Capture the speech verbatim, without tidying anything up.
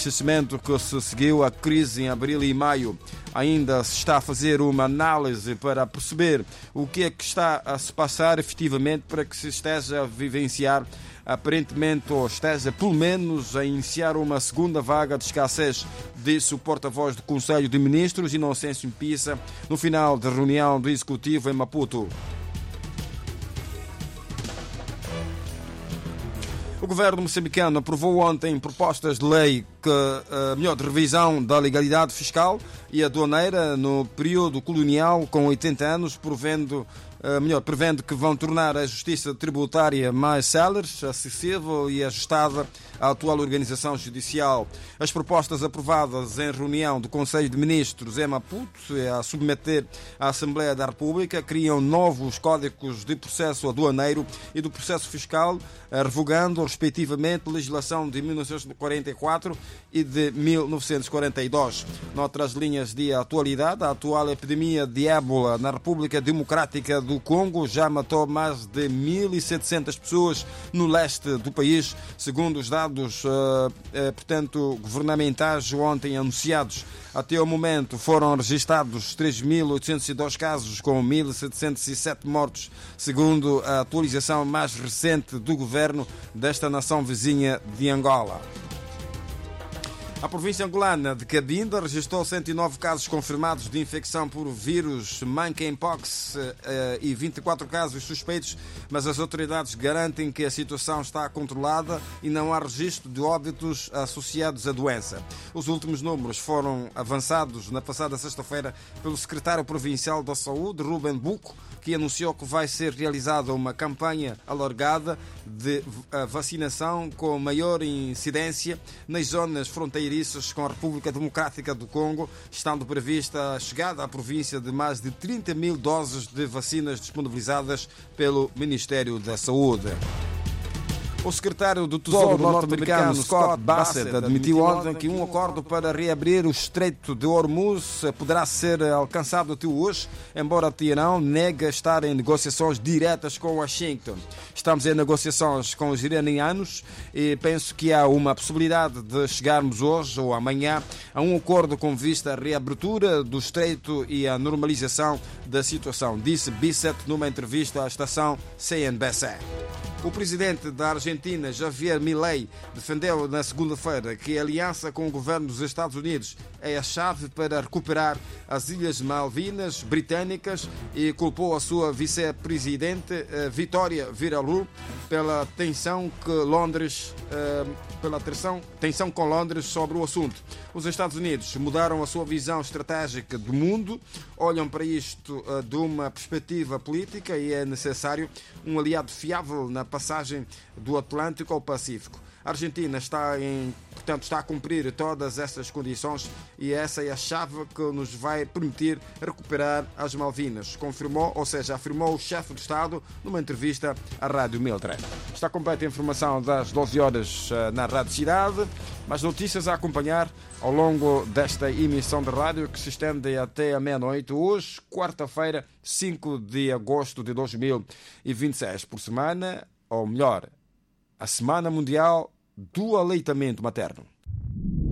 abastecimento que se seguiu à crise em abril e maio. Ainda se está a fazer uma análise para perceber o que é que está a se passar efetivamente para que se esteja a vivenciar, aparentemente, ou esteja pelo menos a iniciar uma segunda vaga de escassez, disse o porta-voz do Conselho de Ministros, Inocêncio Mpisa, no final da reunião do Executivo em Maputo. O governo moçambicano aprovou ontem propostas de lei que, uh, melhor, de revisão da legalidade fiscal e aduaneira no período colonial com oitenta anos, provendo, uh, melhor, prevendo que vão tornar a justiça tributária mais célere, acessível e ajustada à atual organização judicial. As propostas aprovadas em reunião do Conselho de Ministros em Maputo, a submeter à Assembleia da República, criam novos códigos de processo aduaneiro e do processo fiscal, revogando, respectivamente, legislação de mil novecentos e quarenta e quatro e de mil novecentos e quarenta e dois. Noutras linhas de atualidade, a atual epidemia de ébola na República Democrática do Congo já matou mais de mil e setecentas pessoas no leste do país, segundo os dados, uh, uh, portanto, governamentais ontem anunciados. Até o momento foram registrados três mil oitocentos e dois casos com mil setecentos e sete mortos, segundo a atualização mais recente do governo desta nação vizinha de Angola. A província angolana de Cabinda registrou cento e nove casos confirmados de infecção por vírus monkeypox e vinte e quatro casos suspeitos, mas as autoridades garantem que a situação está controlada e não há registro de óbitos associados à doença. Os últimos números foram avançados na passada sexta-feira pelo secretário provincial da Saúde, Ruben Buco, que anunciou que vai ser realizada uma campanha alargada de vacinação com maior incidência nas zonas fronteiriças com a República Democrática do Congo, estando prevista a chegada à província de mais de trinta mil doses de vacinas disponibilizadas pelo Ministério da Saúde. O secretário do Tesouro norte-americano, Scott Bassett, admitiu ontem que um acordo para reabrir o Estreito de Hormuz poderá ser alcançado até hoje, embora Teherã negue estar em negociações diretas com Washington. Estamos em negociações com os iranianos e penso que há uma possibilidade de chegarmos hoje ou amanhã a um acordo com vista à reabertura do Estreito e à normalização da situação, disse Bassett numa entrevista à estação C N B C. O presidente da Argentina, Javier Milei, defendeu na segunda-feira que a aliança com o governo dos Estados Unidos é a chave para recuperar as Ilhas Malvinas britânicas e culpou a sua vice-presidente, Vitória Viralu, pela tensão que Londres, pela tensão, tensão com Londres sobre o assunto. Os Estados Unidos mudaram a sua visão estratégica do mundo, olham para isto de uma perspectiva política e é necessário um aliado fiável na passagem do Atlântico ao Pacífico. A Argentina está, em, portanto, está a cumprir todas essas condições e essa é a chave que nos vai permitir recuperar as Malvinas, confirmou, ou seja, afirmou o chefe de Estado numa entrevista à Rádio Mildred. Está completa a informação das doze horas na Rádio Cidade, mais notícias a acompanhar ao longo desta emissão de rádio que se estende até a meia-noite, hoje, quarta-feira, cinco de agosto de dois mil e vinte e seis, por semana, ou melhor, a Semana Mundial do Aleitamento Materno.